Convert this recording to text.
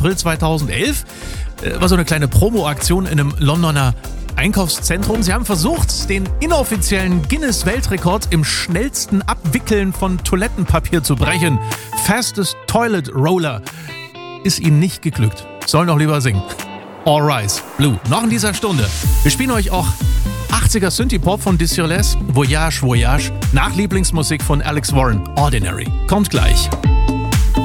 April 2011. War so eine kleine Promo-Aktion in einem Londoner Einkaufszentrum. Sie haben versucht, den inoffiziellen Guinness-Weltrekord im schnellsten Abwickeln von Toilettenpapier zu brechen. Fastest Toilet Roller. Ist ihnen nicht geglückt. Sollen doch lieber singen. All Rise, Blue. Noch in dieser Stunde. Wir spielen euch auch 80er Synthie-Pop von Disiolès, Voyage, Voyage, nach Lieblingsmusik von Alex Warren, Ordinary. Kommt gleich.